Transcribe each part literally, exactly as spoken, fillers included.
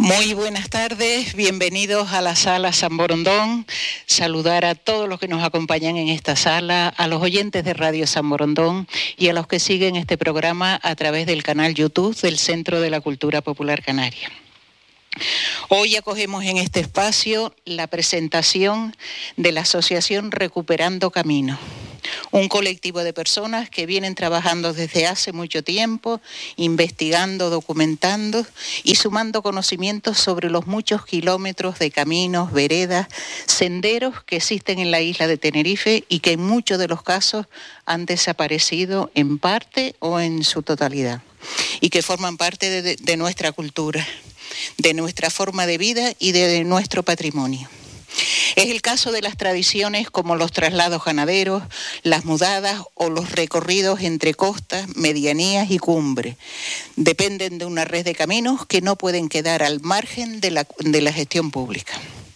Muy buenas tardes, bienvenidos a la sala San Borondón. Saludar a todos los que nos acompañan en esta sala, a los oyentes de Radio San Borondón y a los que siguen este programa a través del canal YouTube del Centro de la Cultura Popular Canaria. Hoy acogemos en este espacio la presentación de la Asociación Recuperando Caminos, un colectivo de personas que vienen trabajando desde hace mucho tiempo, investigando, documentando y sumando conocimientos sobre los muchos kilómetros de caminos, veredas, senderos que existen en la isla de Tenerife y que en muchos de los casos han desaparecido en parte o en su totalidad y que forman parte de, de, de nuestra cultura, de nuestra forma de vida y de, de nuestro patrimonio. Es el caso de las tradiciones como los traslados ganaderos, las mudadas o los recorridos entre costas, medianías y cumbres. Dependen de una red de caminos que no pueden quedar al margen de la, de la gestión pública.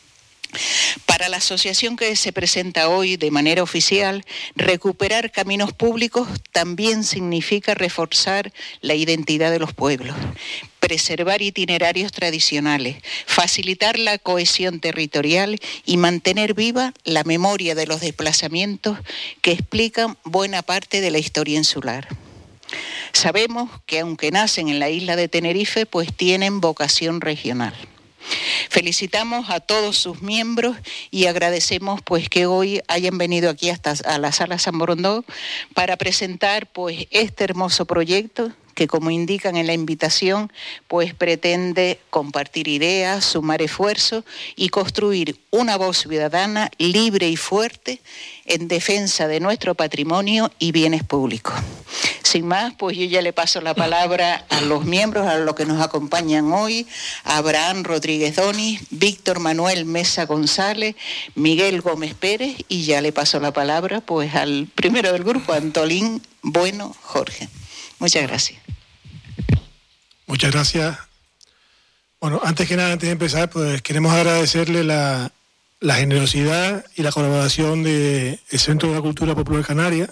Para la asociación que se presenta hoy de manera oficial, recuperar caminos públicos también significa reforzar la identidad de los pueblos, preservar itinerarios tradicionales, facilitar la cohesión territorial y mantener viva la memoria de los desplazamientos que explican buena parte de la historia insular. Sabemos que aunque nacen en la isla de Tenerife, pues tienen vocación regional. Felicitamos a todos sus miembros y agradecemos pues que hoy hayan venido aquí hasta a la sala San Borondón para presentar pues este hermoso proyecto que, como indican en la invitación, pues pretende compartir ideas, sumar esfuerzos y construir una voz ciudadana libre y fuerte en defensa de nuestro patrimonio y bienes públicos. Sin más, pues yo ya le paso la palabra a los miembros, a los que nos acompañan hoy, a Abraham Rodríguez Donis, Víctor Manuel Mesa González, Miguel Gómez Pérez, y ya le paso la palabra pues al primero del grupo, Antolín Bueno Jorge. Muchas gracias. Muchas gracias. Bueno, antes que nada, antes de empezar, pues queremos agradecerle la, la generosidad y la colaboración del Centro de la Cultura Popular Canaria,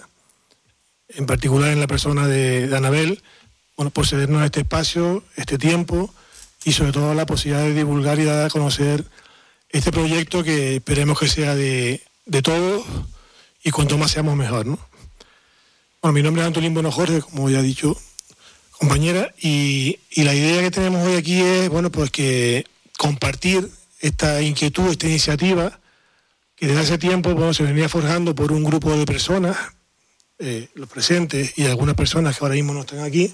en particular en la persona de, de Anabel, bueno, por cedernos este espacio, este tiempo y sobre todo la posibilidad de divulgar y dar a conocer este proyecto que esperemos que sea de, de todos y cuanto más seamos mejor, ¿no? Bueno, mi nombre es Antolín Bueno Jorge, como ya he dicho, compañera, y, y la idea que tenemos hoy aquí es, bueno, pues que compartir esta inquietud, esta iniciativa, que desde hace tiempo, bueno, se venía forjando por un grupo de personas, eh, los presentes y algunas personas que ahora mismo no están aquí,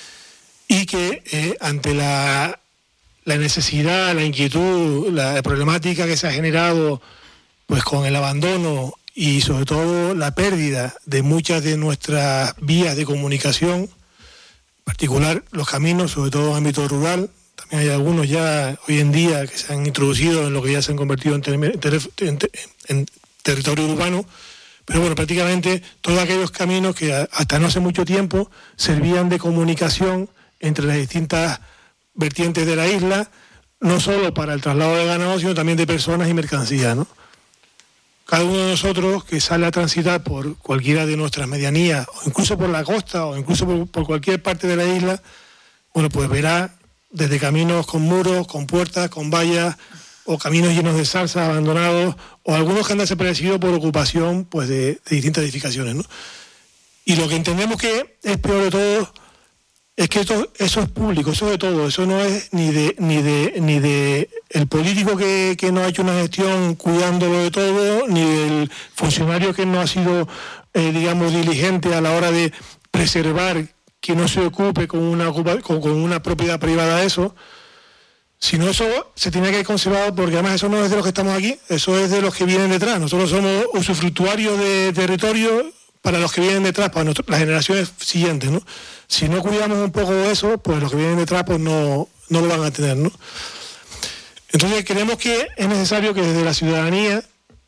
y que eh, ante la, la necesidad, la inquietud, la problemática que se ha generado, pues con el abandono y sobre todo la pérdida de muchas de nuestras vías de comunicación, en particular los caminos, sobre todo en ámbito rural. También hay algunos ya hoy en día que se han introducido en lo que ya se han convertido en, ter en, ter en territorio urbano, pero bueno, prácticamente todos aquellos caminos que hasta no hace mucho tiempo servían de comunicación entre las distintas vertientes de la isla, no solo para el traslado de ganado, sino también de personas y mercancías, ¿no? Cada uno de nosotros que sale a transitar por cualquiera de nuestras medianías, o incluso por la costa, o incluso por, por cualquier parte de la isla, bueno, pues verá desde caminos con muros, con puertas, con vallas, o caminos llenos de salsa, abandonados, o algunos que han desaparecido por ocupación pues de, de distintas edificaciones, ¿no? Y lo que entendemos que es peor de todo es que esto, eso es público, eso es de todo, eso no es ni de ni de ni de el político que, que no ha hecho una gestión cuidándolo de todo, ni del funcionario que no ha sido, eh, digamos, diligente a la hora de preservar que no se ocupe con una, con, con una propiedad privada de eso, sino eso se tiene que conservar, porque además eso no es de los que estamos aquí, eso es de los que vienen detrás. Nosotros somos usufructuarios de territorio para los que vienen detrás, para nuestro, las generaciones siguientes, ¿no? Si no cuidamos un poco de eso, pues los que vienen detrás pues no, no lo van a tener, ¿no? Entonces creemos que es necesario que desde la ciudadanía,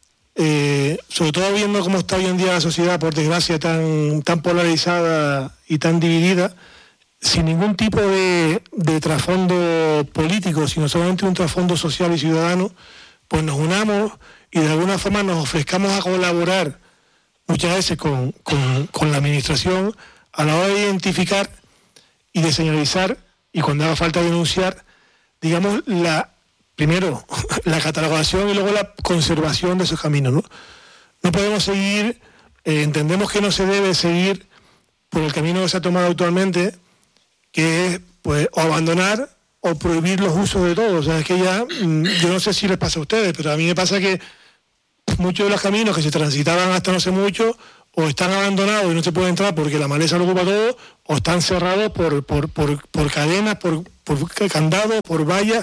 eh, sobre todo viendo cómo está hoy en día la sociedad, por desgracia, tan, tan polarizada y tan dividida, sin ningún tipo de, de trasfondo político, sino solamente un trasfondo social y ciudadano, pues nos unamos y de alguna forma nos ofrezcamos a colaborar muchas veces con, con, con la administración a la hora de identificar y de señalizar, y cuando haga falta denunciar, digamos, la primero, la catalogación y luego la conservación de esos caminos, ¿no? No podemos seguir, eh, entendemos que no se debe seguir por el camino que se ha tomado actualmente, que es, pues, o abandonar o prohibir los usos de todo. O sea, es que ya, yo no sé si les pasa a ustedes, pero a mí me pasa que muchos de los caminos que se transitaban hasta no sé mucho, o están abandonados y no se puede entrar porque la maleza lo ocupa todo, o están cerrados por, por, por, por cadenas, por, por candados, por vallas.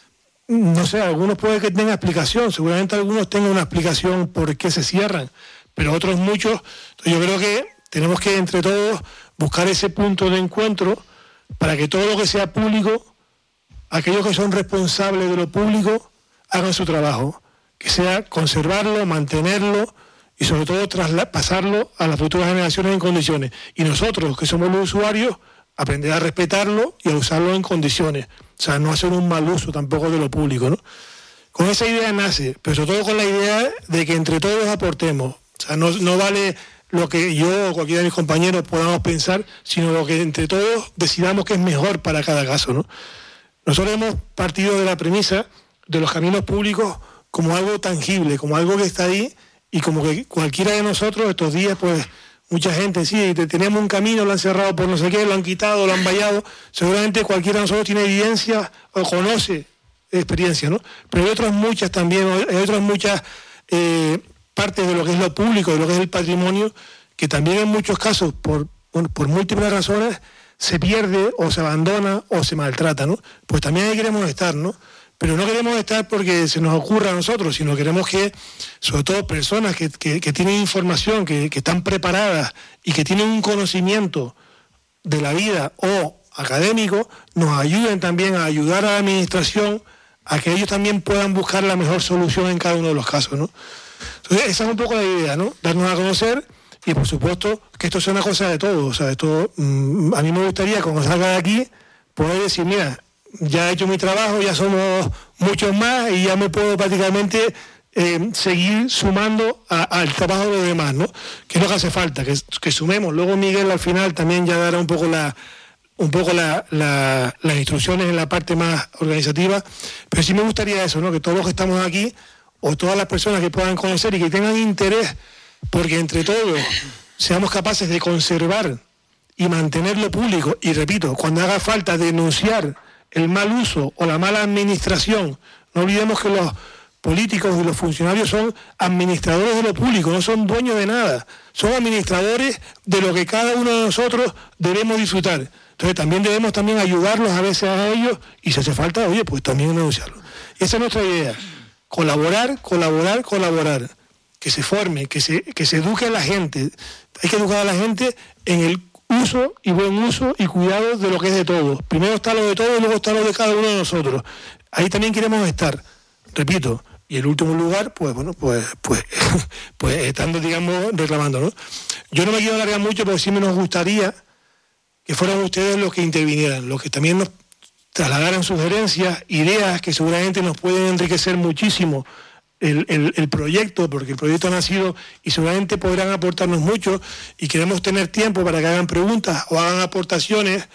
No sé, algunos puede que tengan explicación, seguramente algunos tengan una explicación por qué se cierran, pero otros muchos. Entonces yo creo que tenemos que entre todos buscar ese punto de encuentro para que todo lo que sea público, aquellos que son responsables de lo público, hagan su trabajo, que sea conservarlo, mantenerlo y sobre todo traspasarlo a las futuras generaciones en condiciones. Y nosotros, que somos los usuarios, aprender a respetarlo y a usarlo en condiciones. O sea, no hacer un mal uso tampoco de lo público, ¿no? Con esa idea nace, pero sobre todo con la idea de que entre todos aportemos. O sea, no, no vale lo que yo o cualquiera de mis compañeros podamos pensar, sino lo que entre todos decidamos que es mejor para cada caso, ¿no? Nosotros hemos partido de la premisa de los caminos públicos como algo tangible, como algo que está ahí, y como que cualquiera de nosotros estos días, pues mucha gente, sí, tenemos un camino, lo han cerrado por no sé qué, lo han quitado, lo han vallado, seguramente cualquiera de nosotros tiene evidencia o conoce experiencia, ¿no? Pero hay otras muchas también, hay otras muchas eh, partes de lo que es lo público, de lo que es el patrimonio, que también en muchos casos, por, bueno, por múltiples razones, se pierde o se abandona o se maltrata, ¿no? Pues también ahí queremos estar, ¿no? Pero no queremos estar porque se nos ocurra a nosotros, sino queremos que, sobre todo personas que, que, que tienen información, que, que están preparadas y que tienen un conocimiento de la vida o académico, nos ayuden también a ayudar a la administración a que ellos también puedan buscar la mejor solución en cada uno de los casos, ¿no? Entonces, esa es un poco la idea, ¿no? Darnos a conocer y, por supuesto, que esto sea una cosa de todos. O sea, esto, mmm, a mí me gustaría, cuando salga de aquí, poder decir, mira, ya he hecho mi trabajo, ya somos muchos más y ya me puedo prácticamente eh, seguir sumando a, al trabajo de los demás, ¿no? Que es lo que hace falta, que, que sumemos. Luego Miguel al final también ya dará un poco la un poco la, la, las instrucciones en la parte más organizativa, pero sí me gustaría eso, ¿no? Que todos los que estamos aquí, o todas las personas que puedan conocer y que tengan interés, porque entre todos seamos capaces de conservar y mantenerlo público, y repito, cuando haga falta denunciar el mal uso o la mala administración, no olvidemos que los políticos y los funcionarios son administradores de lo público, no son dueños de nada, son administradores de lo que cada uno de nosotros debemos disfrutar. Entonces también debemos también ayudarlos a veces a ellos, y si hace falta, oye, pues también denunciarlo. Esa es nuestra idea, colaborar, colaborar, colaborar, que se forme, que se, que se eduque a la gente. Hay que educar a la gente en el uso y buen uso y cuidado de lo que es de todos. Primero está lo de todos y luego está lo de cada uno de nosotros. Ahí también queremos estar, repito, y en último lugar, pues bueno, pues pues, pues estando, digamos, reclamando, ¿no? Yo no me quiero alargar mucho, porque sí me nos gustaría que fueran ustedes los que intervinieran, los que también nos trasladaran sugerencias, ideas que seguramente nos pueden enriquecer muchísimo el, el, el proyecto, porque el proyecto ha nacido y seguramente podrán aportarnos mucho, y queremos tener tiempo para que hagan preguntas o hagan aportaciones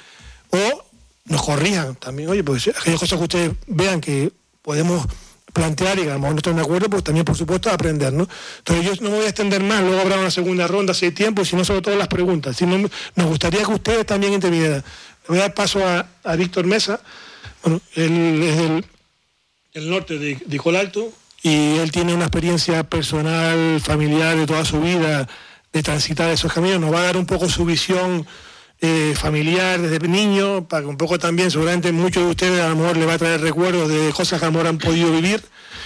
o nos corrijan también. Oye, pues aquellas cosas que ustedes vean que podemos plantear y que a lo mejor no están de acuerdo, pues también, por supuesto, aprender, ¿no? Entonces yo no me voy a extender más, luego habrá una segunda ronda si hay tiempo, sino sobre todo las preguntas. Si no, nos gustaría que ustedes también intervinieran. Le voy a dar paso a, a Víctor Mesa. Bueno, él es del, del norte de, de Colalto, y él tiene una experiencia personal, familiar de toda su vida, de transitar esos caminos. Nos va a dar un poco su visión eh, familiar desde niño, para que un poco también, seguramente muchos de ustedes a lo mejor le va a traer recuerdos de cosas que a lo mejor han podido vivir,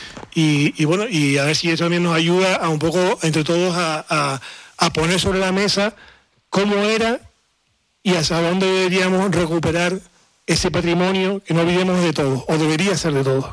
y, y bueno, y a ver si eso también nos ayuda a un poco, entre todos, a, a, a poner sobre la mesa cómo era y hasta dónde deberíamos recuperar ese patrimonio que no olvidemos de todos, o debería ser de todos.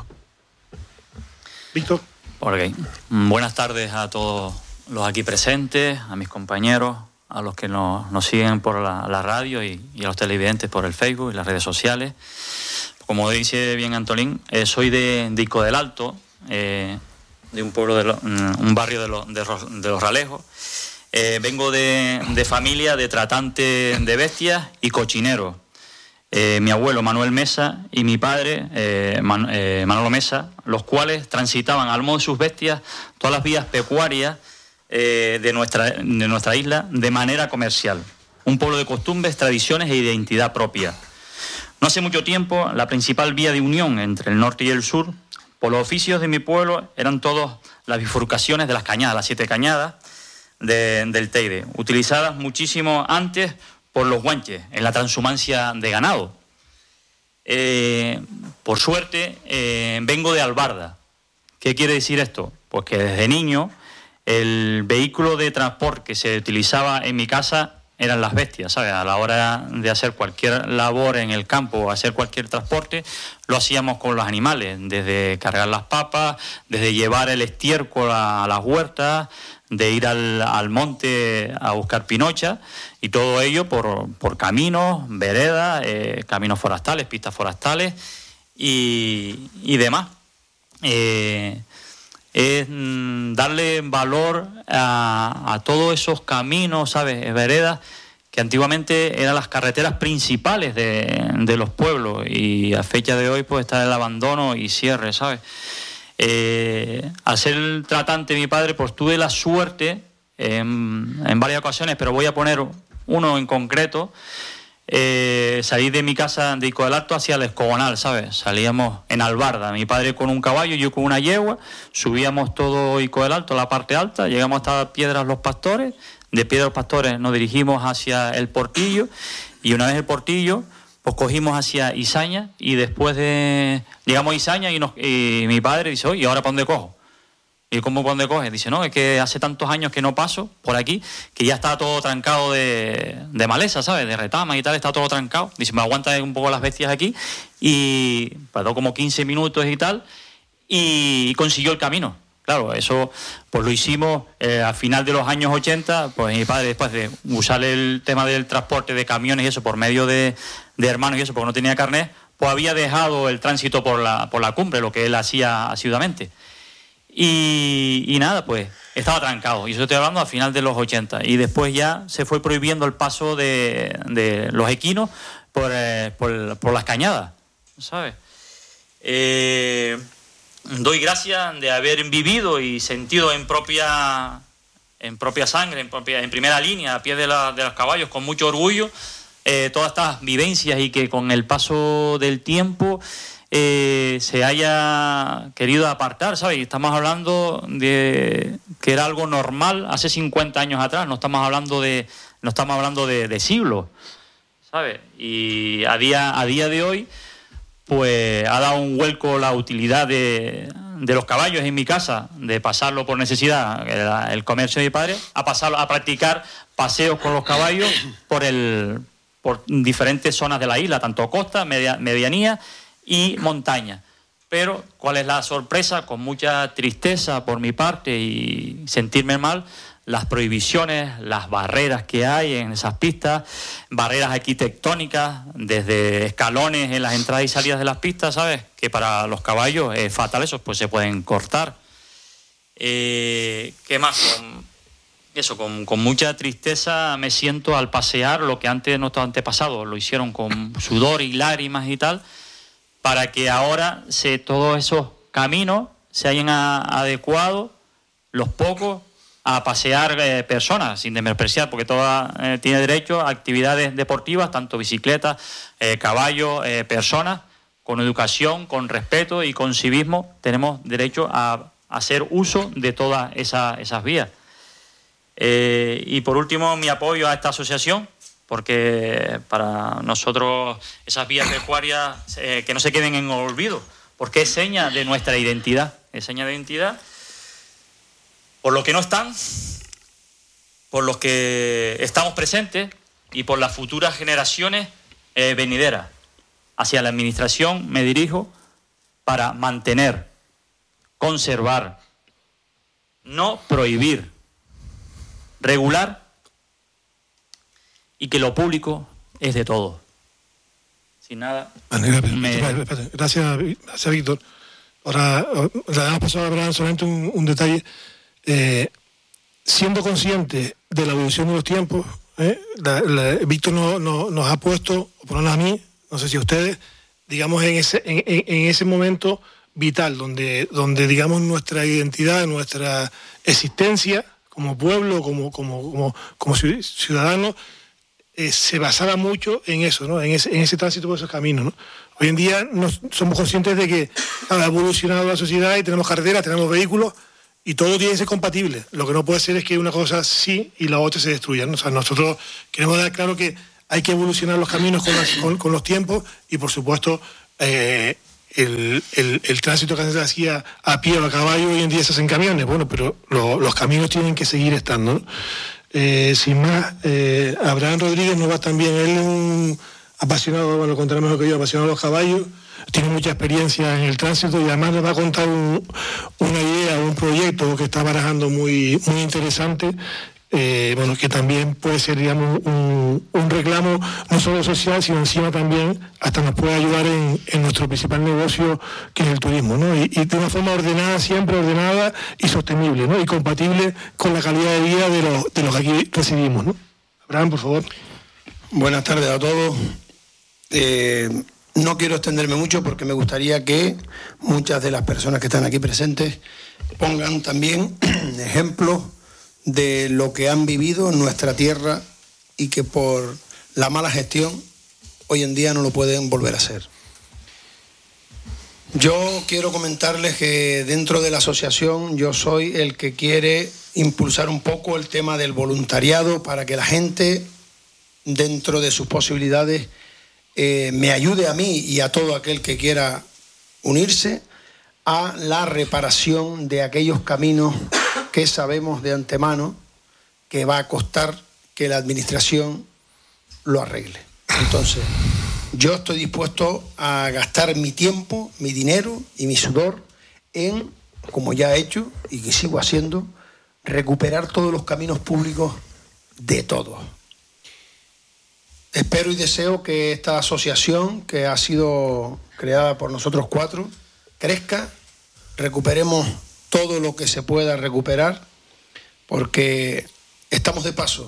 Víctor. Okay. Buenas tardes a todos los aquí presentes, a mis compañeros, a los que nos, nos siguen por la, la radio y, y a los televidentes por el Facebook y las redes sociales. Como dice bien Antolín, eh, soy de, de Ico del Alto, eh, de un pueblo, de lo, un barrio de, lo, de, de Los Ralejos. Eh, vengo de, de familia de tratantes de bestias y cochineros. eh, mi abuelo Manuel Mesa y mi padre eh, Man, eh, Manolo Mesa, los cuales transitaban al modo de sus bestias todas las vías pecuarias eh, de, nuestra, de nuestra isla de manera comercial. Un pueblo de costumbres, tradiciones e identidad propia. No hace mucho tiempo, la principal vía de unión entre el norte y el sur, por los oficios de mi pueblo, eran todas las bifurcaciones de las cañadas, las siete cañadas de, del Teide, utilizadas muchísimo antes por los guanches, en la transhumancia de ganado. Eh, por suerte, eh, vengo de Albarda. ¿Qué quiere decir esto? Pues que desde niño, el vehículo de transporte que se utilizaba en mi casa eran las bestias, ¿sabes? A la hora de hacer cualquier labor en el campo o hacer cualquier transporte, lo hacíamos con los animales, desde cargar las papas, desde llevar el estiércol a, a las huertas, de ir al, al monte a buscar pinocha, y todo ello por, por caminos, veredas, eh, caminos forestales, pistas forestales y, y demás. Eh, es mm, darle valor a, a todos esos caminos, ¿sabes?, veredas, que antiguamente eran las carreteras principales de, de los pueblos, y a fecha de hoy pues está el abandono y cierre, ¿sabes? Eh, al ser el tratante de mi padre, pues tuve la suerte en, en varias ocasiones, pero voy a poner uno en concreto. Eh, salí de mi casa de Ico del Alto hacia el Escogonal, ¿sabes? Salíamos en Albarda, mi padre con un caballo, yo con una yegua, subíamos todo Ico del Alto, la parte alta, llegamos hasta Piedras Los Pastores, de Piedras Los Pastores nos dirigimos hacia el Portillo, y una vez el Portillo, pues cogimos hacia Izaña, y después de... llegamos a Izaña y, nos, y mi padre dice, oye, ¿y ahora para dónde cojo? ¿Y cómo para dónde coges? Dice, no, es que hace tantos años que no paso por aquí, que ya está todo trancado de, de maleza, ¿sabes? De retama y tal, está todo trancado. Dice, me aguanta un poco las bestias aquí, y tardó como quince minutos y tal, y consiguió el camino. Claro, eso pues lo hicimos eh, a final de los años ochenta, pues mi padre, después de usar el tema del transporte de camiones y eso por medio de, de hermanos y eso, porque no tenía carnet, pues había dejado el tránsito por la, por la cumbre, lo que él hacía asiduamente. Y, y nada, pues estaba trancado, y eso estoy hablando a final de los ochenta, y después ya se fue prohibiendo el paso de, de los equinos por, eh, por, por las cañadas, ¿sabes? Eh... Doy gracias de haber vivido y sentido en propia, en propia sangre, en, propia, en primera línea, a pie de, la, de los caballos, con mucho orgullo, eh, todas estas vivencias, y que con el paso del tiempo eh, se haya querido apartar, ¿sabes? Y estamos hablando de que era algo normal hace cincuenta años atrás, no estamos hablando de, no estamos hablando de, de siglos, ¿sabes? Y a día, a día de hoy, pues ha dado un vuelco la utilidad de, de los caballos en mi casa, de pasarlo por necesidad, el, el comercio de mi padre, a pasarlo a practicar paseos con los caballos por el por diferentes zonas de la isla, tanto costa, media, medianía y montaña. Pero, ¿cuál es la sorpresa? Con mucha tristeza por mi parte y sentirme mal, las prohibiciones, las barreras que hay en esas pistas, barreras arquitectónicas, desde escalones en las entradas y salidas de las pistas, ¿sabes? Que para los caballos es fatal eso, pues se pueden cortar. Eh, ¿Qué más? Con, eso, con, con mucha tristeza me siento al pasear lo que antes nuestros antepasados lo hicieron con sudor y lágrimas y tal, para que ahora se, todos esos caminos se hayan a, adecuado, los pocos, a pasear eh, personas, sin despreciar, porque toda eh, tiene derecho a actividades deportivas, tanto bicicletas, eh, caballos, eh, personas, con educación, con respeto y con civismo, tenemos derecho a, a hacer uso de todas esa, esas vías. Eh, y por último, mi apoyo a esta asociación, porque para nosotros esas vías pecuarias eh, que no se queden en olvido, porque es seña de nuestra identidad, es seña de identidad. Por los que no están, por los que estamos presentes y por las futuras generaciones eh, venideras. Hacia la administración me dirijo para mantener, conservar, no prohibir, regular, y que lo público es de todos. Sin nada. Me... Gracias, gracias, Víctor. Ahora, le damos paso a Abraham solamente un, un detalle. Eh, siendo consciente de la evolución de los tiempos, eh, la, la, Víctor no, no, nos ha puesto, o por lo menos a mí, no sé si ustedes, digamos, en ese, en, en ese momento vital, donde, donde digamos nuestra identidad, nuestra existencia como pueblo, como, como, como, como ciudadanos, eh, se basaba mucho en eso, ¿no? En ese, en ese tránsito por esos caminos, ¿no? Hoy en día nos, somos conscientes de que ha evolucionado la sociedad y tenemos carreteras, tenemos vehículos y todo tiene que ser compatible. Lo que no puede ser es que una cosa sí y la otra se destruyan, ¿no? O sea, nosotros queremos dar claro que hay que evolucionar los caminos con, las, con, con los tiempos y, por supuesto, eh, el, el, el tránsito que antes se hacía a pie o a caballo hoy en día se hacen camiones. Bueno, pero lo, los caminos tienen que seguir estando, ¿no? Eh, sin más, eh, Abraham Rodríguez nos va también, él es un apasionado, bueno, contará mejor que yo, apasionado de los caballos, tiene mucha experiencia en el tránsito y además nos va a contar un, una idea, un proyecto que está barajando muy, muy interesante, eh, bueno, que también puede ser, digamos, un, un reclamo no solo social, sino encima también hasta nos puede ayudar en, en nuestro principal negocio, que es el turismo, ¿no? Y, y de una forma ordenada, siempre ordenada y sostenible, ¿no? Y compatible con la calidad de vida de los, de los que aquí residimos, ¿no? Abraham, por favor. Buenas tardes a todos. Eh, no quiero extenderme mucho porque me gustaría que muchas de las personas que están aquí presentes pongan también ejemplos de lo que han vivido en nuestra tierra y que por la mala gestión hoy en día no lo pueden volver a hacer. Yo quiero comentarles que dentro de la asociación yo soy el que quiere impulsar un poco el tema del voluntariado para que la gente, dentro de sus posibilidades, eh, me ayude a mí y a todo aquel que quiera unirse a la reparación de aquellos caminos que sabemos de antemano que va a costar que la administración lo arregle. Entonces, yo estoy dispuesto a gastar mi tiempo, mi dinero y mi sudor en, como ya he hecho y que sigo haciendo, recuperar todos los caminos públicos de todos. Espero y deseo que esta asociación, que ha sido creada por nosotros cuatro, crezca, recuperemos todo lo que se pueda recuperar, porque estamos de paso.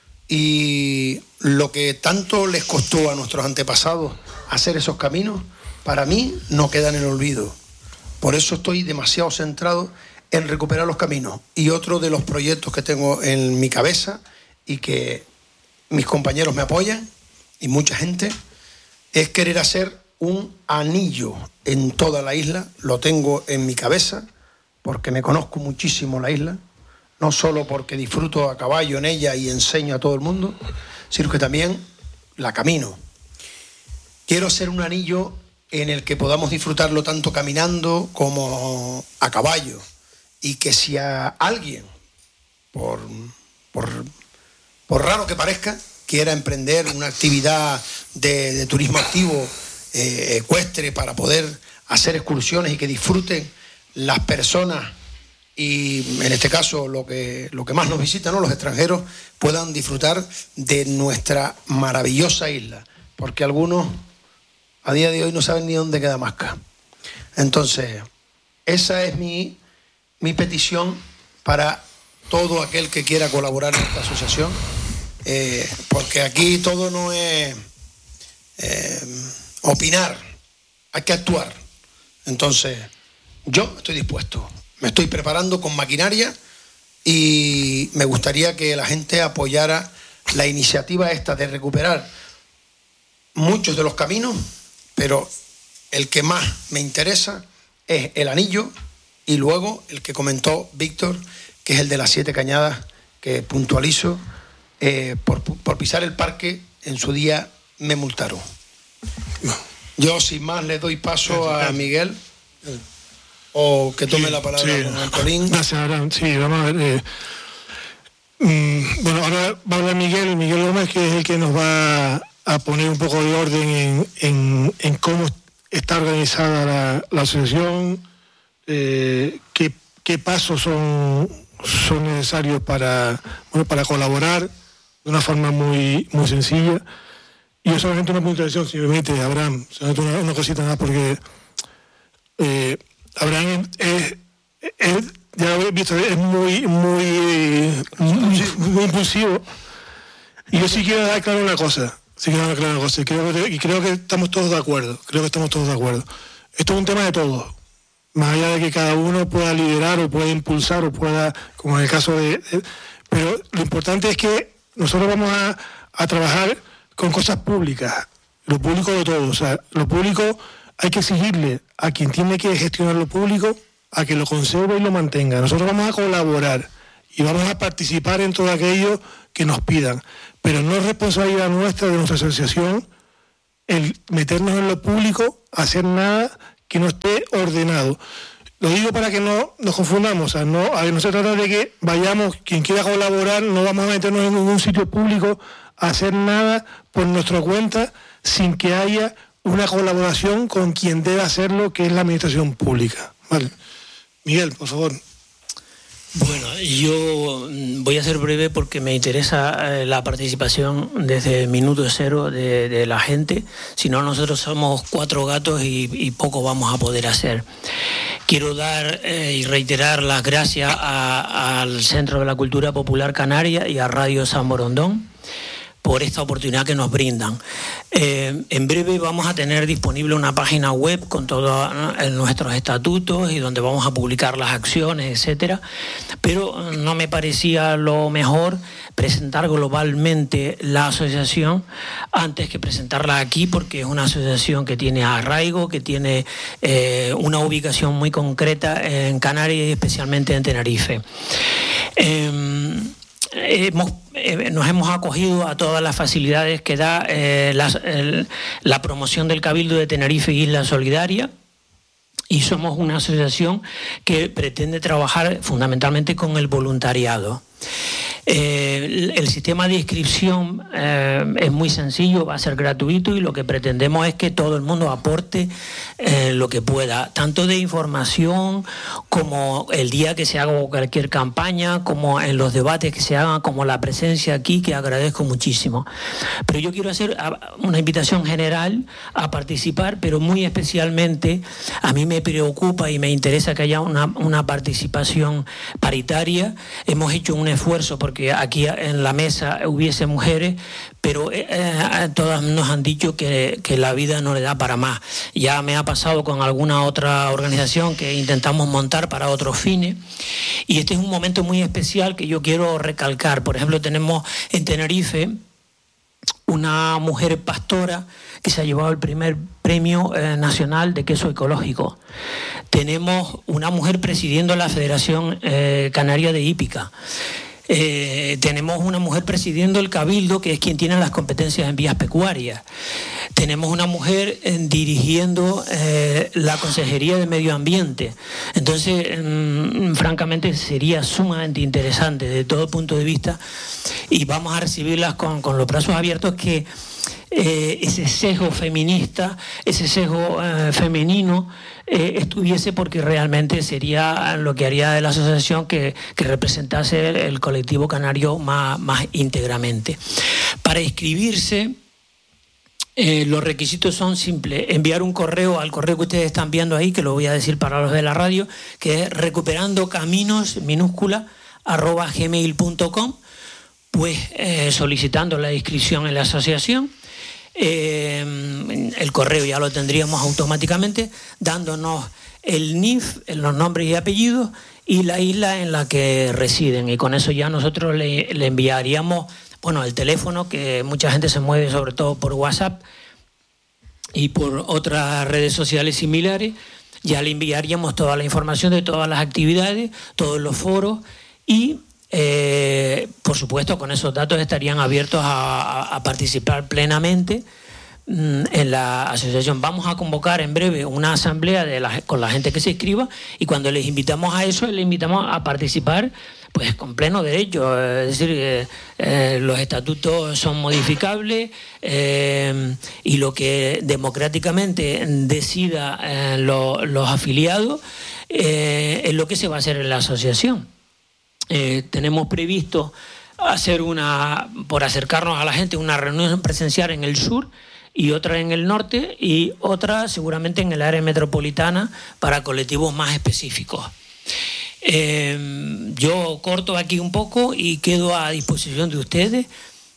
Y lo que tanto les costó a nuestros antepasados hacer esos caminos, para mí no queda en el olvido. Por eso estoy demasiado centrado en recuperar los caminos. Y otro de los proyectos que tengo en mi cabeza y que mis compañeros me apoyan y mucha gente, es querer hacer un anillo en toda la isla. Lo tengo en mi cabeza porque me conozco muchísimo la isla, no solo porque disfruto a caballo en ella y enseño a todo el mundo, sino que también la camino. Quiero hacer un anillo en el que podamos disfrutarlo tanto caminando como a caballo, y que si a alguien, por, por, por raro que parezca, quiera emprender una actividad de, de turismo activo eh, ecuestre para poder hacer excursiones y que disfruten las personas y en este caso lo que, lo que más nos visitan, ¿no?, los extranjeros, puedan disfrutar de nuestra maravillosa isla, porque algunos a día de hoy no saben ni dónde queda Masca. Entonces, esa es mi, mi petición para todo aquel que quiera colaborar en esta asociación, eh, porque aquí todo no es eh, opinar, hay que actuar. Entonces, yo estoy dispuesto, me estoy preparando con maquinaria y me gustaría que la gente apoyara la iniciativa esta de recuperar muchos de los caminos, pero el que más me interesa es el anillo y luego el que comentó Víctor, que es el de las Siete Cañadas, que puntualizo, eh, por, por pisar el parque en su día me multaron. Yo sin más le doy paso a Miguel. O que tome sí, la palabra sí. Con Antolín. Gracias, Abraham. Sí, vamos a ver. Eh, mm, bueno, ahora va a hablar Miguel, Miguel Gómez, que es el que nos va a poner un poco de orden en, en, en cómo está organizada la, la asociación, eh, qué, qué pasos son, son necesarios para, bueno, para colaborar de una forma muy, muy sencilla. Y yo solamente una puntualización, si me permite, Abraham, solamente una, una cosita más, porque eh, Abraham es, es, ya lo habéis visto, es muy, muy, muy, muy impulsivo. Y yo sí quiero dar claro una cosa. Sí, claro, claro, José. Creo que, y creo que estamos todos de acuerdo. Creo que estamos todos de acuerdo. Esto es un tema de todos. Más allá de que cada uno pueda liderar o pueda impulsar o pueda, como en el caso de... de pero lo importante es que nosotros vamos a, a trabajar con cosas públicas. Lo público de todo. O sea, lo público hay que exigirle a quien tiene que gestionar lo público a que lo conserve y lo mantenga. Nosotros vamos a colaborar y vamos a participar en todo aquello que nos pidan. Pero no es responsabilidad nuestra, de nuestra asociación, el meternos en lo público, hacer nada que no esté ordenado. Lo digo para que no nos confundamos, o sea, no, a no se trata de que vayamos, quien quiera colaborar, no vamos a meternos en ningún sitio público a hacer nada por nuestra cuenta sin que haya una colaboración con quien debe hacerlo, que es la administración pública. Vale. Miguel, por favor. Bueno, yo voy a ser breve porque me interesa eh, la participación desde el minuto cero de, de la gente. Si no, nosotros somos cuatro gatos y, y poco vamos a poder hacer. Quiero dar eh, y reiterar las gracias a, al Centro de la Cultura Popular Canaria y a Radio San Borondón por esta oportunidad que nos brindan. Eh, en breve vamos a tener disponible una página web con todos nuestros estatutos y donde vamos a publicar las acciones, etcétera. Pero no me parecía lo mejor presentar globalmente la asociación antes que presentarla aquí, porque es una asociación que tiene arraigo, que tiene eh, una ubicación muy concreta en Canarias y especialmente en Tenerife. Eh, Hemos, eh, nos hemos acogido a todas las facilidades que da eh, la, el, la promoción del Cabildo de Tenerife y Isla Solidaria, y somos una asociación que pretende trabajar fundamentalmente con el voluntariado. Eh, el, el sistema de inscripción eh, es muy sencillo, va a ser gratuito, y lo que pretendemos es que todo el mundo aporte eh, lo que pueda, tanto de información como el día que se haga cualquier campaña, como en los debates que se hagan, como la presencia aquí, que agradezco muchísimo. Pero yo quiero hacer una invitación general a participar, pero muy especialmente a mí me preocupa y me interesa que haya una, una participación paritaria. Hemos hecho un esfuerzo porque aquí en la mesa hubiese mujeres, pero eh, todas nos han dicho que, que la vida no le da para más. Ya me ha pasado con alguna otra organización que intentamos montar para otros fines, y este es un momento muy especial que yo quiero recalcar. Por ejemplo, tenemos en Tenerife una mujer pastora que se ha llevado el primer premio eh, nacional de queso ecológico. Tenemos una mujer presidiendo la Federación eh, Canaria de Hípica. Eh, tenemos una mujer presidiendo el Cabildo, que es quien tiene las competencias en vías pecuarias. Tenemos una mujer eh, dirigiendo eh, la Consejería de Medio Ambiente. Entonces, eh, francamente, sería sumamente interesante desde todo punto de vista, y vamos a recibirlas con, con los brazos abiertos, que eh, ese sesgo feminista, ese sesgo eh, femenino eh, estuviese, porque realmente sería lo que haría de la asociación que, que representase el, el colectivo canario más, más íntegramente. Para inscribirse, Eh, los requisitos son simples: enviar un correo al correo que ustedes están viendo ahí, que lo voy a decir para los de la radio, que es recuperando caminos minúscula arroba gmail punto com, pues eh, solicitando la inscripción en la asociación. Eh, el correo ya lo tendríamos automáticamente, dándonos el N I F, los nombres y apellidos, y la isla en la que residen, y con eso ya nosotros le, le enviaríamos, bueno, el teléfono, que mucha gente se mueve sobre todo por WhatsApp y por otras redes sociales similares. Ya le enviaríamos toda la información de todas las actividades, todos los foros, y eh, por supuesto con esos datos estarían abiertos a, a participar plenamente en la asociación. Vamos a convocar en breve una asamblea de la, con la gente que se inscriba, y cuando les invitamos a eso, les invitamos a participar pues con pleno derecho. Es decir, eh, eh, los estatutos son modificables, eh, y lo que democráticamente decida eh, lo, los afiliados eh, es lo que se va a hacer en la asociación. Eh, tenemos previsto hacer una, por acercarnos a la gente, una reunión presencial en el sur y otra en el norte, y otra seguramente en el área metropolitana para colectivos más específicos. Eh, yo corto aquí un poco y quedo a disposición de ustedes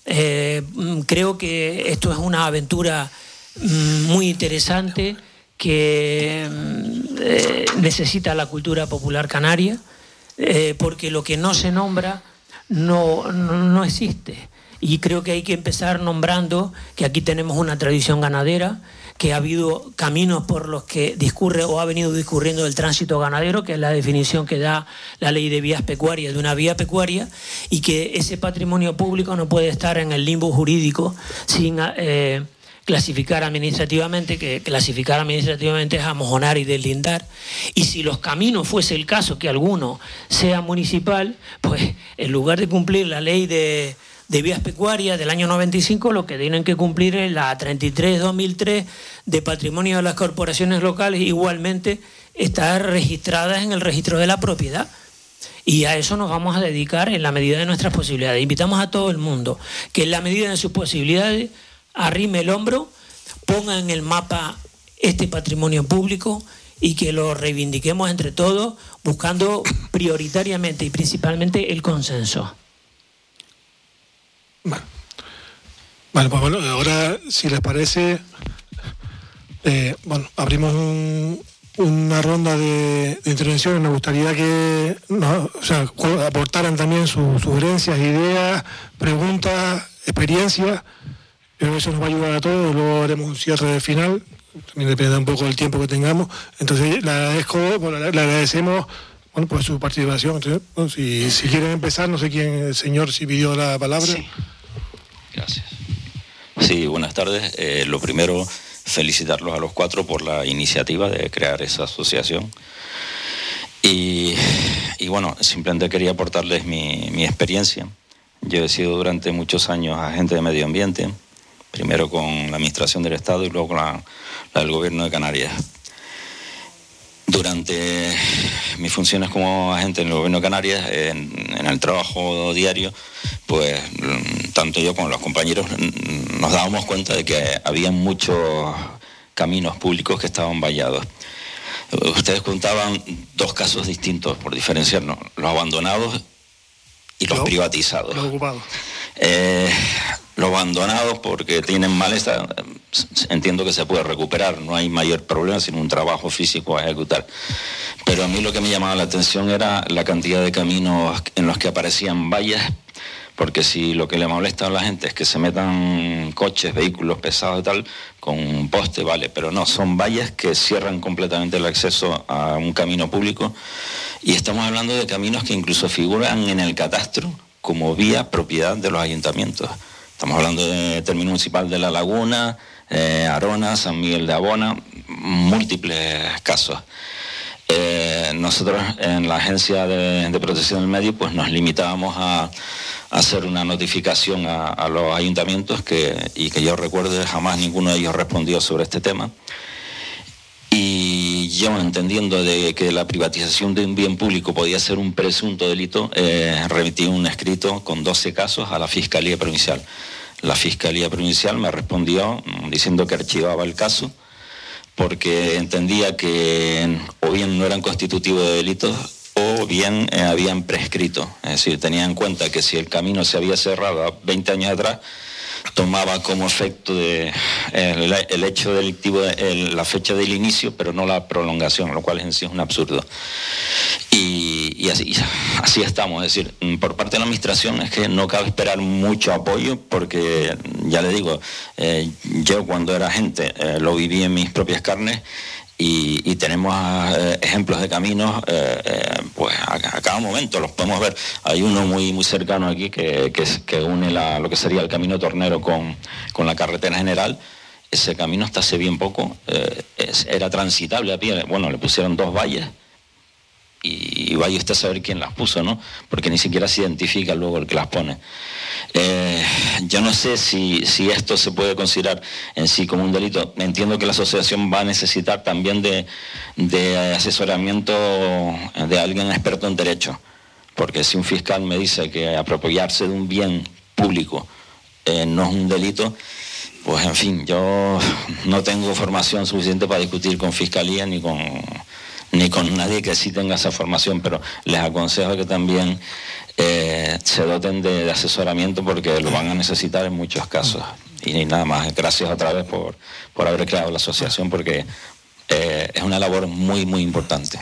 Eh, creo que esto es una aventura muy interesante que eh, necesita la cultura popular canaria, eh, porque lo que no se nombra no, no, no existe. Y creo que hay que empezar nombrando que aquí tenemos una tradición ganadera, que ha habido caminos por los que discurre o ha venido discurriendo el tránsito ganadero, que es la definición que da la ley de vías pecuarias de una vía pecuaria, y que ese patrimonio público no puede estar en el limbo jurídico sin eh, clasificar administrativamente, que clasificar administrativamente es amojonar y deslindar. Y si los caminos fuese el caso que alguno sea municipal, pues en lugar de cumplir la ley de... de vías pecuarias del año noventa y cinco, lo que tienen que cumplir es la treinta y tres dos mil tres de patrimonio de las corporaciones locales, igualmente estar registradas en el registro de la propiedad. Y a eso nos vamos a dedicar en la medida de nuestras posibilidades. Invitamos a todo el mundo que en la medida de sus posibilidades arrime el hombro, ponga en el mapa este patrimonio público y que lo reivindiquemos entre todos, buscando prioritariamente y principalmente el consenso. Bueno. Bueno, pues bueno, ahora, si les parece, eh, bueno, abrimos un, una ronda de, de intervenciones. Nos gustaría que nos, o sea, aportaran también sus sugerencias, ideas, preguntas, experiencias. Creo que eso nos va a ayudar a todos. Luego haremos un cierre final, también depende un poco del tiempo que tengamos. Entonces, le agradezco, bueno, le agradecemos bueno, por su participación. Entonces, bueno, si, si quieren empezar, no sé quién, el señor, si pidió la palabra. Sí. Gracias. Sí, buenas tardes. Eh, lo primero, felicitarlos a los cuatro por la iniciativa de crear esa asociación. Y, y bueno, simplemente quería aportarles mi, mi experiencia. Yo he sido durante muchos años agente de medio ambiente, primero con la Administración del Estado y luego con la, la del Gobierno de Canarias. Durante mis funciones como agente en el Gobierno de Canarias, en, en el trabajo diario, pues tanto yo como los compañeros nos dábamos cuenta de que había muchos caminos públicos que estaban vallados. Ustedes contaban dos casos distintos, por diferenciarnos, los abandonados y los, los privatizados. Los ocupados. Eh, los abandonados porque tienen malestar, entiendo que se puede recuperar, no hay mayor problema sino un trabajo físico a ejecutar. Pero a mí lo que me llamaba la atención era la cantidad de caminos en los que aparecían vallas, porque si lo que le molesta a la gente es que se metan coches, vehículos pesados y tal, con un poste, vale, pero no, son vallas que cierran completamente el acceso a un camino público, y estamos hablando de caminos que incluso figuran en el catastro como vía propiedad de los ayuntamientos. Estamos hablando de término municipal de La Laguna, eh, Arona, San Miguel de Abona, múltiples casos. Eh, nosotros en la Agencia de, de Protección del Medio pues nos limitábamos a hacer una notificación a, a los ayuntamientos que, y que yo recuerde jamás ninguno de ellos respondió sobre este tema. Y yo, entendiendo de que la privatización de un bien público podía ser un presunto delito, eh, remití un escrito con doce casos a la Fiscalía Provincial. La Fiscalía Provincial me respondió diciendo que archivaba el caso porque entendía que o bien no eran constitutivos de delitos o bien eh, habían prescrito. Es decir, tenía en cuenta que si el camino se había cerrado veinte años atrás, tomaba como efecto de, el, el hecho delictivo el, la fecha del inicio, pero no la prolongación, lo cual en sí es un absurdo. Y, y así, así estamos. Es decir, por parte de la Administración es que no cabe esperar mucho apoyo, porque ya le digo, eh, yo cuando era agente eh, lo viví en mis propias carnes. Y, y tenemos eh, ejemplos de caminos eh, eh, pues a, a cada momento los podemos ver. Hay uno muy muy cercano aquí que, que, que une la, lo que sería el camino Tornero con, con la carretera general. Ese camino hasta hace bien poco eh, es, era transitable a pie. Bueno, le pusieron dos vallas y, y vaya usted a saber quién las puso, ¿no? Porque ni siquiera se identifica luego el que las pone. Eh, yo no sé si, si esto se puede considerar en sí como un delito. Entiendo que la asociación va a necesitar también de, de asesoramiento de alguien experto en derecho, porque si un fiscal me dice que apropiarse de un bien público eh, no es un delito, pues en fin, yo no tengo formación suficiente para discutir con fiscalía ni con, ni con nadie que sí tenga esa formación, pero les aconsejo que también eh, se doten de, de asesoramiento, porque lo van a necesitar en muchos casos. Y nada más, gracias otra vez por, por haber creado la asociación, porque eh, es una labor muy, muy importante.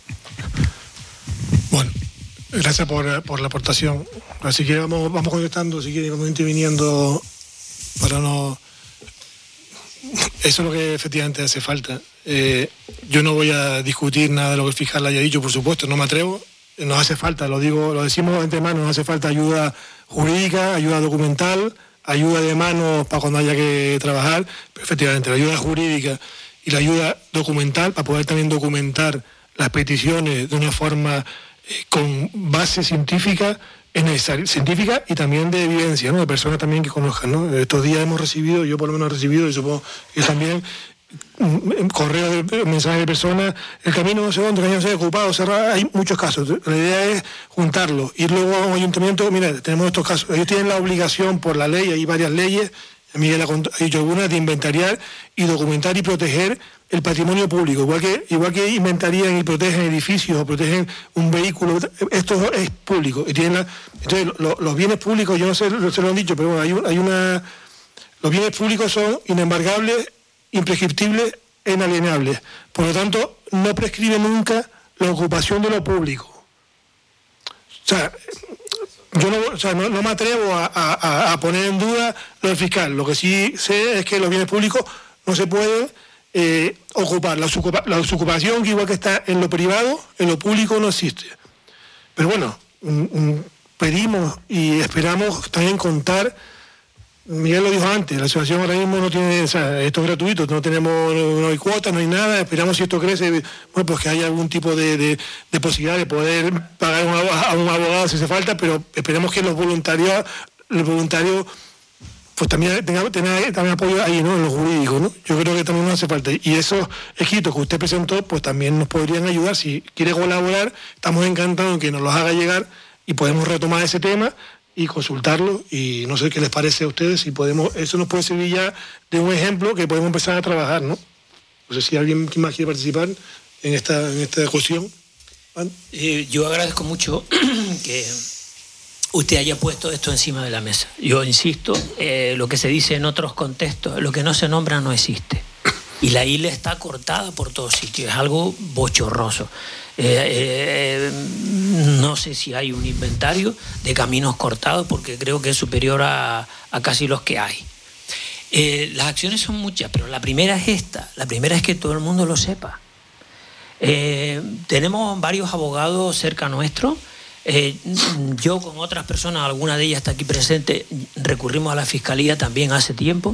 Bueno, gracias por, por la aportación. Así que vamos, vamos contestando, si quieren, vamos interviniendo para no... Eso es lo que efectivamente hace falta. Eh, yo no voy a discutir nada de lo que el fiscal haya dicho, por supuesto, no me atrevo. Nos hace falta, lo digo, lo decimos de antemano, nos hace falta ayuda jurídica, ayuda documental, ayuda de manos para cuando haya que trabajar. Pero efectivamente, la ayuda jurídica y la ayuda documental para poder también documentar las peticiones de una forma eh, con base científica, es necesario, científica y también de evidencia, ¿no? De personas también que conozcan, ¿no? Estos días hemos recibido, yo por lo menos he recibido, y supongo que también, correos, de mensajes de personas, el camino no sé dónde, el camino no se ha ocupado, cerrado, hay muchos casos. La idea es juntarlos, ir luego a un ayuntamiento. Mira, tenemos estos casos, ellos tienen la obligación por la ley, hay varias leyes, Miguel ha dicho algunas, de inventariar y documentar y proteger el patrimonio público, igual que, igual que inventarían y protegen edificios o protegen un vehículo, esto es público. Y tienen la, entonces, lo, los bienes públicos, yo no sé, se lo han dicho, pero bueno, hay, un, hay una... Los bienes públicos son inembargables, imprescriptibles e inalienables. Por lo tanto, no prescribe nunca la ocupación de lo público. O sea, yo no, o sea, no, no me atrevo a, a, a poner en duda lo del fiscal. Lo que sí sé es que los bienes públicos no se pueden eh, ocupar. La, desocupa, la desocupación, que igual que está en lo privado, en lo público no existe. Pero bueno, mm, mm, pedimos y esperamos también contar. Miguel lo dijo antes, la asociación ahora mismo no tiene, o sea, esto es gratuito, no tenemos, no hay cuotas, no hay nada. Esperamos, si esto crece, bueno, pues que haya algún tipo de, de, de posibilidad de poder pagar a un abogado si hace falta, pero esperemos que los voluntarios, los voluntarios pues también tengan, tengan también apoyo ahí, ¿no? En lo jurídico, ¿no? Yo creo que también nos hace falta. Y esos escritos que usted presentó, pues también nos podrían ayudar. Si quiere colaborar, estamos encantados en que nos los haga llegar y podemos retomar ese tema y consultarlo, y no sé qué les parece a ustedes, si podemos, eso nos puede servir ya de un ejemplo que podemos empezar a trabajar, ¿no? No sé si alguien más quiere participar en esta, en esta cuestión. Eh, yo agradezco mucho que usted haya puesto esto encima de la mesa. Yo insisto, eh, lo que se dice en otros contextos, lo que no se nombra no existe. Y la isla está cortada por todos sitios, es algo bochorroso. Eh, eh, no sé si hay un inventario de caminos cortados, porque creo que es superior a, a casi los que hay. Eh, las acciones son muchas, pero la primera es esta, la primera es que todo el mundo lo sepa. Eh, tenemos varios abogados cerca nuestro. Eh, yo con otras personas, alguna de ellas está aquí presente, recurrimos a la Fiscalía también hace tiempo.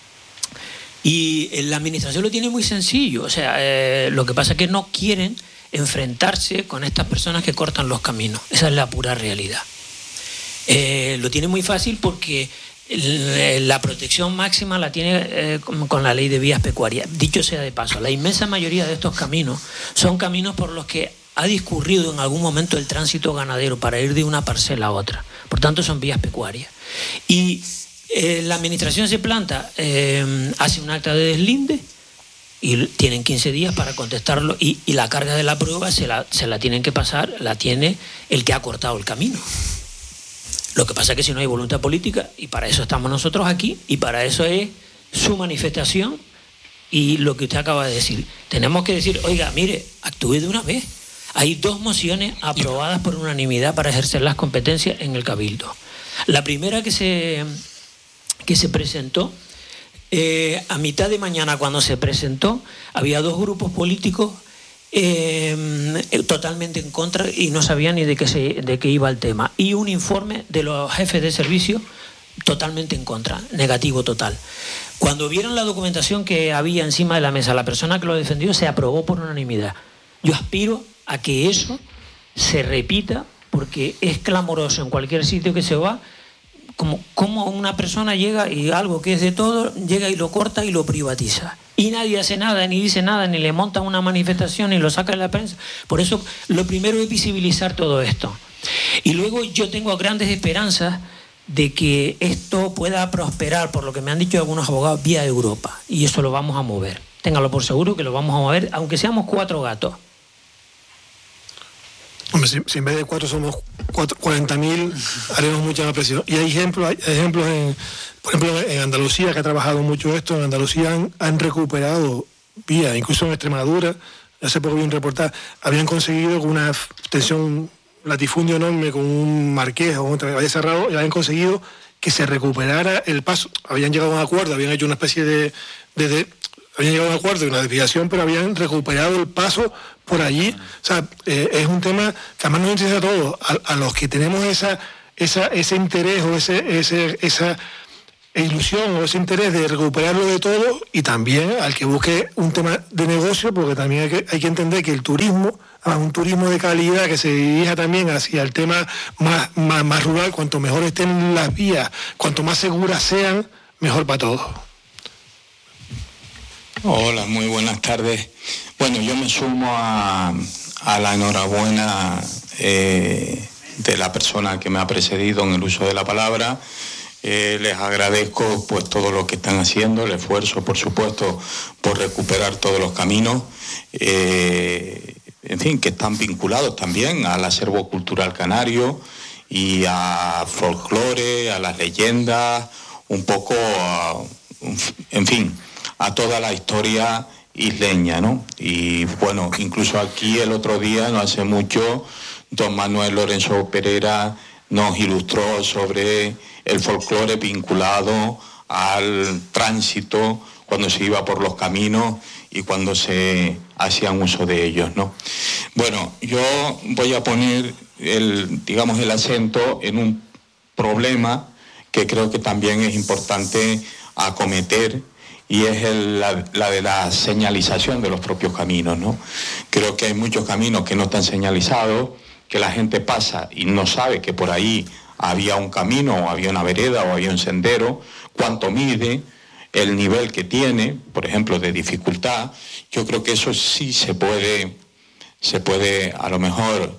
Y la administración lo tiene muy sencillo, o sea, eh, lo que pasa es que no quieren enfrentarse con estas personas que cortan los caminos. Esa es la pura realidad. Eh, lo tiene muy fácil porque el, la protección máxima la tiene eh, con, con la ley de vías pecuarias. Dicho sea de paso, la inmensa mayoría de estos caminos son caminos por los que ha discurrido en algún momento el tránsito ganadero para ir de una parcela a otra. Por tanto, son vías pecuarias. Y Eh, la administración se planta, eh, hace un acta de deslinde y tienen quince días para contestarlo, y, y la carga de la prueba se la, se la tienen que pasar, la tiene el que ha cortado el camino. Lo que pasa es que si no hay voluntad política, y para eso estamos nosotros aquí, y para eso es su manifestación y lo que usted acaba de decir. Tenemos que decir, oiga, mire, actúe de una vez. Hay dos mociones aprobadas por unanimidad para ejercer las competencias en el Cabildo. La primera que se... que se presentó, eh, a mitad de mañana cuando se presentó, había dos grupos políticos eh, totalmente en contra y no sabían ni de qué, se, de qué iba el tema. Y un informe de los jefes de servicio totalmente en contra, negativo total. Cuando vieron la documentación que había encima de la mesa, la persona que lo defendió, se aprobó por unanimidad. Yo aspiro a que eso se repita, porque es clamoroso en cualquier sitio que se va. Como, como una persona llega y algo que es de todo, llega y lo corta y lo privatiza. Y nadie hace nada, ni dice nada, ni le monta una manifestación, ni lo saca en la prensa. Por eso, lo primero es visibilizar todo esto. Y luego yo tengo grandes esperanzas de que esto pueda prosperar, por lo que me han dicho algunos abogados, vía Europa. Y eso lo vamos a mover. Téngalo por seguro que lo vamos a mover, aunque seamos cuatro gatos. Hombre, si, si en vez de cuatro somos cuarenta mil, haremos mucha más presión. Y hay ejemplos, hay ejemplos en, por ejemplo, en Andalucía, que ha trabajado mucho esto. En Andalucía han, han recuperado vías, incluso en Extremadura, hace poco vi un reportaje, habían conseguido con una extensión latifundio enorme, con un marqués o otra, había cerrado, y habían conseguido que se recuperara el paso. Habían llegado a un acuerdo, habían hecho una especie de... de, de habían llegado a un acuerdo de una desviación, pero habían recuperado el paso por allí. O sea, eh, es un tema que además nos interesa a todos, a, a los que tenemos esa, esa, ese interés o ese, ese, esa ilusión o ese interés de recuperarlo de todo, y también al que busque un tema de negocio, porque también hay que, hay que entender que el turismo, un turismo de calidad que se dirija también hacia el tema más, más, más rural, cuanto mejor estén las vías, cuanto más seguras sean, mejor para todos. Hola, muy buenas tardes. Bueno, yo me sumo a, a la enhorabuena eh, de la persona que me ha precedido en el uso de la palabra. Eh, les agradezco pues todo lo que están haciendo, el esfuerzo, por supuesto, por recuperar todos los caminos, eh, en fin, que están vinculados también al acervo cultural canario y a folclore, a las leyendas, un poco, a, en fin, a toda la historia isleña, ¿no? Y bueno, incluso aquí el otro día, no hace mucho, don Manuel Lorenzo Pereira nos ilustró sobre el folclore vinculado al tránsito cuando se iba por los caminos y cuando se hacían uso de ellos, ¿no? Bueno, yo voy a poner el, digamos, el acento en un problema que creo que también es importante acometer, y es el, la, la de la señalización de los propios caminos, ¿no? Creo que hay muchos caminos que no están señalizados, que la gente pasa y no sabe que por ahí había un camino, o había una vereda, o había un sendero, cuánto mide, el nivel que tiene, por ejemplo, de dificultad. Yo creo que eso sí se puede, se puede a lo mejor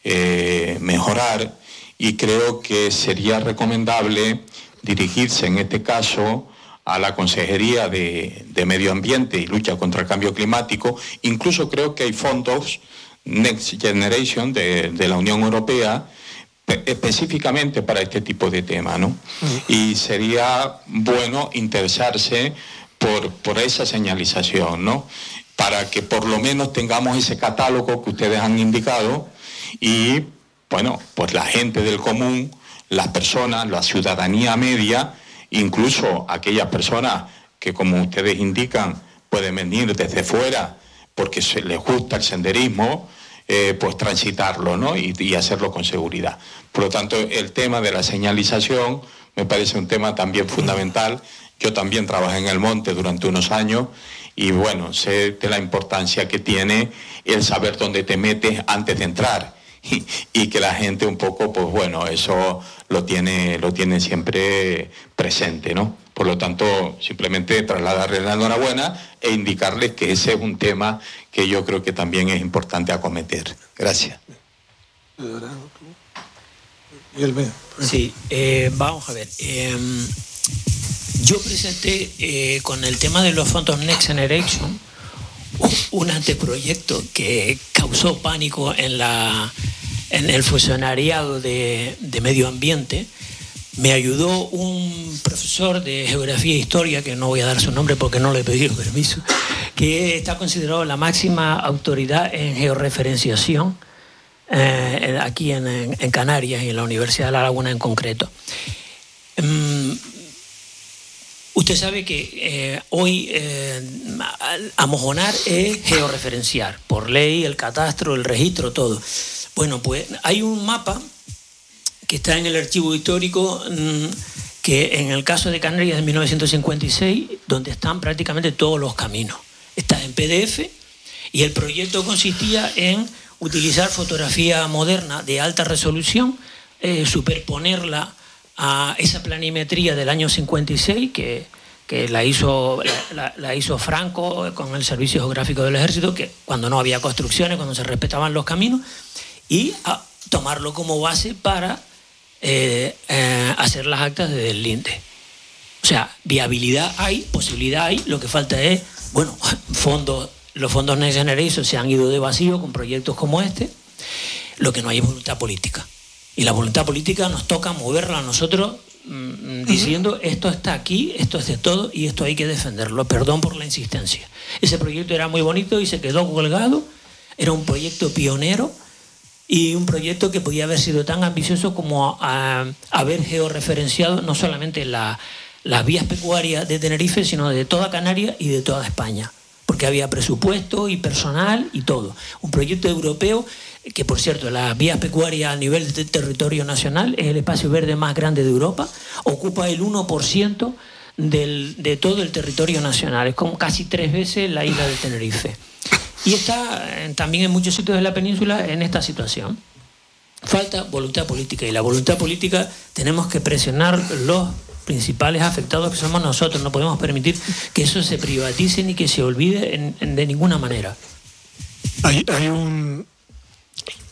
eh, mejorar, y creo que sería recomendable dirigirse en este caso a la Consejería de, de Medio Ambiente y Lucha contra el Cambio Climático. Incluso creo que hay fondos Next Generation de, de la Unión Europea específicamente para este tipo de tema, ¿no? Uh-huh. Y sería bueno interesarse por, por esa señalización, ¿no? Para que por lo menos tengamos ese catálogo que ustedes han indicado, y bueno, pues la gente del común, las personas, la ciudadanía media, incluso aquellas personas que, como ustedes indican, pueden venir desde fuera porque se les gusta el senderismo, eh, pues transitarlo, ¿no? Y, y hacerlo con seguridad. Por lo tanto, el tema de la señalización me parece un tema también fundamental. Yo también trabajé en el monte durante unos años y bueno, sé de la importancia que tiene el saber dónde te metes antes de entrar. Y, y que la gente un poco, pues bueno, eso lo tiene, lo tiene siempre presente, ¿no? Por lo tanto, simplemente trasladarles la enhorabuena e indicarles que ese es un tema que yo creo que también es importante acometer. Gracias. Sí, eh, vamos a ver. Eh, yo presenté eh, con el tema de los fondos Next Generation un anteproyecto que causó pánico en, la, en el funcionariado de, de medio ambiente. Me ayudó un profesor de geografía e historia, que no voy a dar su nombre porque no le he pedido permiso, que está considerado la máxima autoridad en georreferenciación eh, aquí en, en Canarias y en la Universidad de La Laguna en concreto. Um, Usted sabe que eh, hoy eh, amojonar es georreferenciar, por ley, el catastro, el registro, todo. Bueno, pues hay un mapa que está en el archivo histórico, mmm, que en el caso de Canarias de mil novecientos cincuenta y seis, donde están prácticamente todos los caminos. Está en P D F, y el proyecto consistía en utilizar fotografía moderna de alta resolución, eh, superponerla a esa planimetría del año cincuenta y seis que, que la, hizo, la, la hizo Franco con el Servicio Geográfico del Ejército, que cuando no había construcciones, cuando se respetaban los caminos, y a tomarlo como base para eh, eh, hacer las actas de deslinde. O sea, viabilidad hay, posibilidad hay, lo que falta es, bueno, fondos, los fondos Next Generation se han ido de vacío con proyectos como este. Lo que no hay es voluntad política. Y la voluntad política nos toca moverla a nosotros mmm, diciendo esto está aquí, esto es de todo y esto hay que defenderlo. Perdón por la insistencia. Ese proyecto era muy bonito y se quedó colgado. Era un proyecto pionero y un proyecto que podía haber sido tan ambicioso como a, a haber georreferenciado no solamente la, las vías pecuarias de Tenerife, sino de toda Canarias y de toda España. Porque había presupuesto y personal y todo. Un proyecto europeo que, por cierto, las vías pecuarias a nivel de territorio nacional es el espacio verde más grande de Europa, ocupa el uno por ciento del, de todo el territorio nacional, es como casi tres veces la isla de Tenerife. Y está eh, también en muchos sitios de la península en esta situación. Falta voluntad política, y la voluntad política tenemos que presionar los principales afectados, que somos nosotros. No podemos permitir que eso se privatice ni que se olvide en, en, de ninguna manera. Hay, hay un